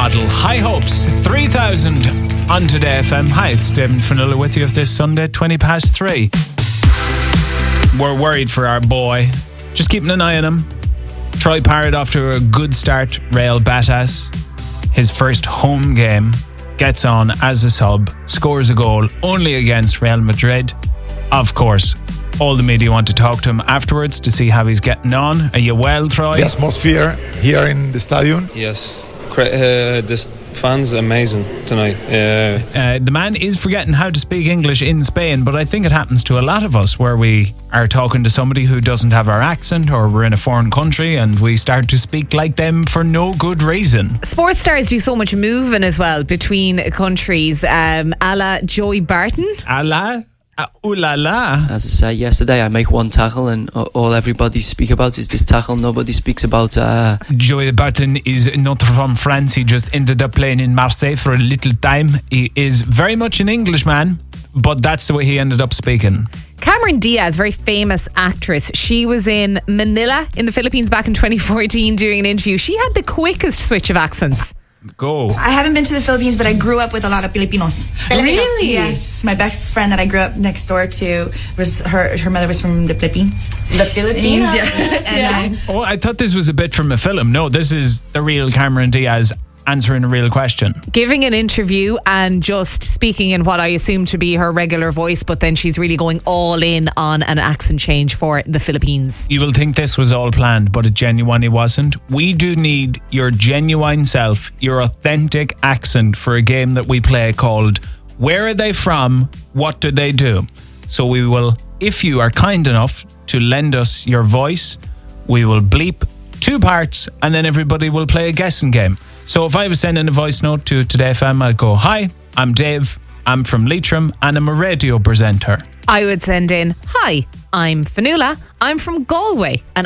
Model. High Hopes, 3000 on Today FM. Hi, it's David Finola with you of this Sunday, 3:20. We're worried for our boy. Just keeping an eye on him. Troy Parrott off to a good start. Real Betis. His first home game. Gets on as a sub. Scores a goal only against Real Madrid. Of course, all the media want to talk to him afterwards to see how he's getting on. Are you well, Troy? The atmosphere here in the stadium? Yes. This fans amazing tonight. The man is forgetting how to speak English in Spain, but I think it happens to a lot of us where we are talking to somebody who doesn't have our accent, or we're in a foreign country and we start to speak like them for no good reason. Sports stars do so much moving as well between countries, a la Joey Barton. A la? Ooh la la. As I said yesterday, I make one tackle and all everybody speak about is this tackle. Nobody speaks about... Joey Barton is not from France. He just ended up playing in Marseille for a little time. He is very much an Englishman, but that's the way he ended up speaking. Cameron Diaz, very famous actress. She was in Manila in the Philippines back in 2014 doing an interview. She had the quickest switch of accents. Go. I haven't been to the Philippines, but I grew up with a lot of Filipinos. Really? Yes. My best friend that I grew up next door to was her mother was from the Philippines. The Philippines? Yeah. Oh, I thought this was a bit from a film. No, this is the real Cameron Diaz answering a real question. Giving an interview and just speaking in what I assume to be her regular voice, but then she's really going all in on an accent change for the Philippines. You will think this was all planned, but it genuinely wasn't. We do need your genuine self, your authentic accent for a game that we play called Where Are They From? What Do They Do? So we will, if you are kind enough to lend us your voice, we will bleep 2 parts and then everybody will play a guessing game. So if I was sending a voice note to Today FM, I'd go, "Hi, I'm Dave, I'm from Leitrim and I'm a radio presenter." I would send in, "Hi, I'm Fionnuala, I'm from Galway and